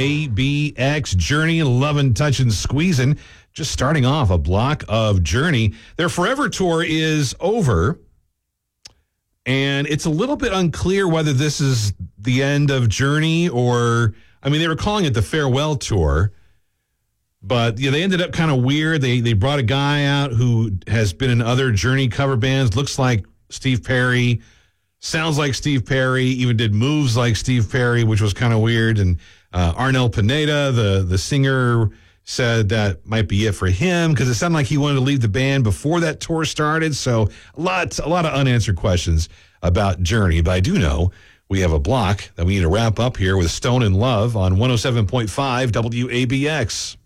ABX, Journey, loving, touching, squeezing. Just starting off a block of Journey. Their Forever Tour is over, and it's a little bit unclear whether this is the end of Journey or, I mean, they were calling it the Farewell Tour, but yeah, they ended up kind of weird. They brought a guy out who has been in other Journey cover bands, looks like Steve Perry, sounds like Steve Perry, even did moves like Steve Perry, which was kind of weird. And Arnel Pineda, the singer, said that might be it for him because it sounded like he wanted to leave the band before that tour started. So a lot of unanswered questions about Journey. But I do know we have a block that we need to wrap up here with Stone in Love on 107.5 WABX.